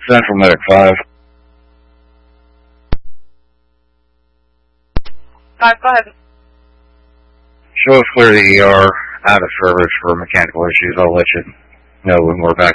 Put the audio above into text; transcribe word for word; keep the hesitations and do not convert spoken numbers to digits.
Central Medic five. Five, go ahead. Show us clear the E R out of service for mechanical issues. I'll let you know when we're back